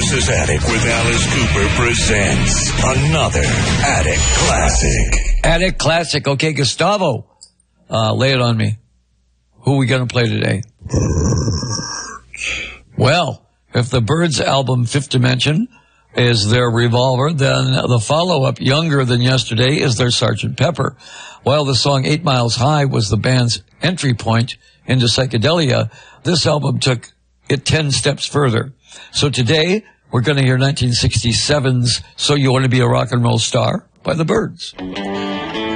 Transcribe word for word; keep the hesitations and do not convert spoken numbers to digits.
versus. Attic with Alice Cooper presents another Attic Classic. Attic Classic. Okay, Gustavo, uh, lay it on me. Who are we going to play today? Well, if the Byrds album Fifth Dimension is their Revolver, then the follow-up, Younger Than Yesterday, is their Sergeant Pepper. While the song Eight Miles High was the band's entry point into psychedelia, this album took it ten steps further. So today, we're going to hear nineteen sixty-seven's So You Want to Be a Rock and Roll Star by the Byrds.